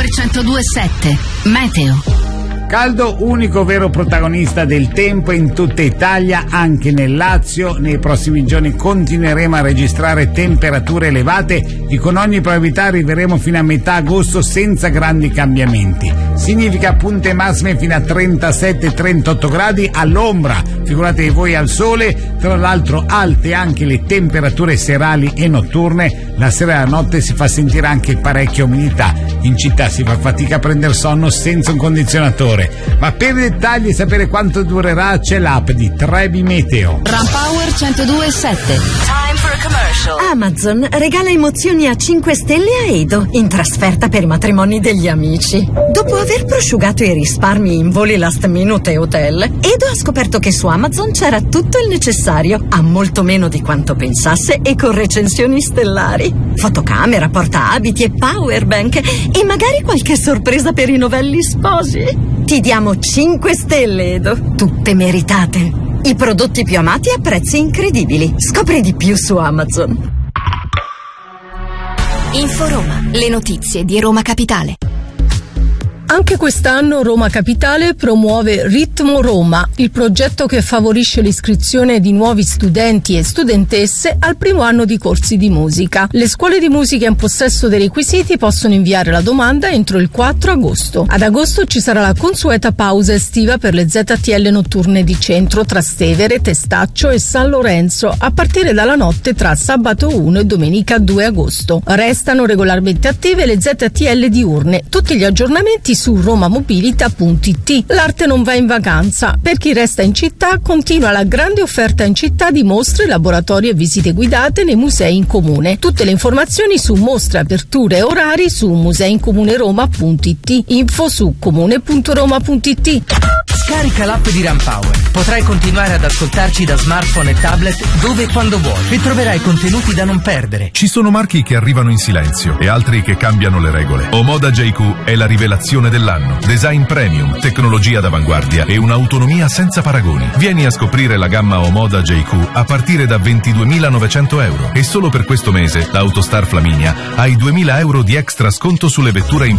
102.7 Meteo. Caldo, unico vero protagonista del tempo in tutta Italia, anche nel Lazio. Nei prossimi giorni continueremo a registrare temperature elevate e con ogni probabilità arriveremo fino a metà agosto senza grandi cambiamenti. Significa punte massime fino a 37-38 gradi all'ombra, figuratevi voi al sole. Tra l'altro alte anche le temperature serali e notturne. La sera e la notte si fa sentire anche parecchia umidità. In città si fa fatica a prendere sonno senza un condizionatore. Ma per i dettagli e sapere quanto durerà c'è l'app di Trebi Meteo. Rampower 102.7. Time for a commercial. Amazon regala emozioni a 5 stelle a Edo in trasferta per i matrimoni degli amici. Dopo aver prosciugato i risparmi in voli last minute e hotel, Edo ha scoperto che su Amazon c'era tutto il necessario, a molto meno di quanto pensasse e con recensioni stellari. Fotocamera, portaabiti e powerbank e magari qualche sorpresa per i novelli sposi. Ti diamo 5 stelle, Edo, tutte meritate. I prodotti più amati a prezzi incredibili. Scopri di più su Amazon. Inforoma, le notizie di Roma Capitale. Anche quest'anno Roma Capitale promuove Ritmo Roma, il progetto che favorisce l'iscrizione di nuovi studenti e studentesse al primo anno di corsi di musica. Le scuole di musica in possesso dei requisiti possono inviare la domanda entro il 4 agosto. Ad agosto ci sarà la consueta pausa estiva per le ZTL notturne di centro, Trastevere, Testaccio e San Lorenzo, a partire dalla notte tra sabato 1 e domenica 2 agosto. Restano regolarmente attive le ZTL diurne. Tutti gli aggiornamenti su romamobilita.it. L'arte non va in vacanza. Per chi resta in città continua la grande offerta in città di mostre, laboratori e visite guidate nei musei in comune. Tutte le informazioni su mostre, aperture e orari su museincomune.it. Info su comune.roma.it. Scarica l'app di Rampower. Potrai continuare ad ascoltarci da smartphone e tablet dove e quando vuoi e troverai contenuti da non perdere. Ci sono marchi che arrivano in silenzio e altri che cambiano le regole. Omoda JQ è la rivelazione dell'anno. Design premium, tecnologia d'avanguardia e un'autonomia senza paragoni. Vieni a scoprire la gamma Omoda JQ a partire da 22.900 euro e solo per questo mese da Autostar Flaminia hai 2.000 euro di extra sconto sulle vetture